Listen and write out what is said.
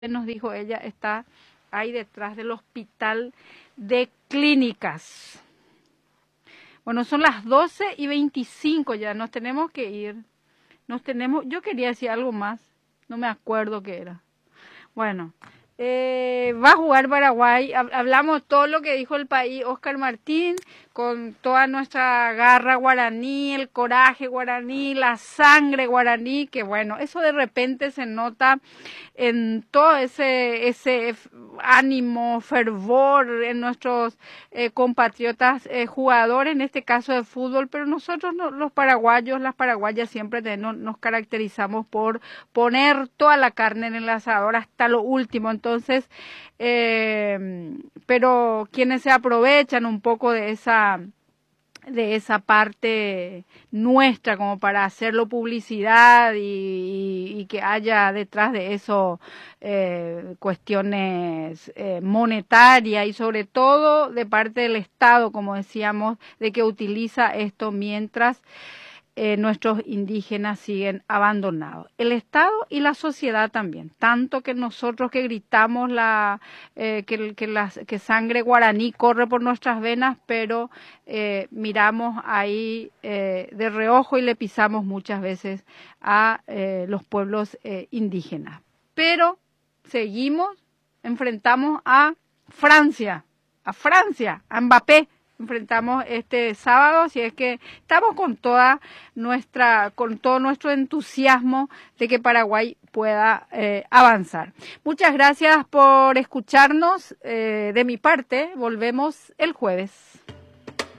nos dijo ella, está ahí detrás del hospital de clínicas. Bueno, son las 12:25 ya, nos tenemos que ir. Yo quería decir algo más, no me acuerdo qué era. Bueno, va a jugar Paraguay, hablamos todo lo que dijo el país Oscar Martín, con toda nuestra garra guaraní, el coraje guaraní, la sangre guaraní, que bueno, eso de repente se nota en todo ese ánimo, fervor en nuestros compatriotas jugadores, en este caso de fútbol, pero nosotros los paraguayos, las paraguayas siempre nos caracterizamos por poner toda la carne en el asador hasta lo último, entonces, pero quienes se aprovechan un poco de esa parte nuestra como para hacerlo publicidad y que haya detrás de eso cuestiones monetarias y sobre todo de parte del Estado, como decíamos, de que utiliza esto mientras nuestros indígenas siguen abandonados. El Estado y la sociedad también, tanto que nosotros que gritamos que sangre guaraní corre por nuestras venas, pero miramos ahí de reojo y le pisamos muchas veces a los pueblos indígenas. Pero enfrentamos a Francia, a Mbappé. Enfrentamos este sábado, así es que estamos con todo nuestro entusiasmo de que Paraguay pueda avanzar. Muchas gracias por escucharnos. De mi parte, volvemos el jueves.